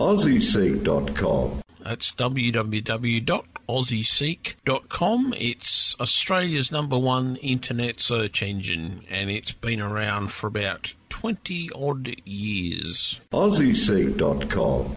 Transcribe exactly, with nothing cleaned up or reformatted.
aussie seek dot com. That's w w w dot aussie seek dot com. It's Australia's number one internet search engine, and it's been around for about twenty odd years. aussie seek dot com.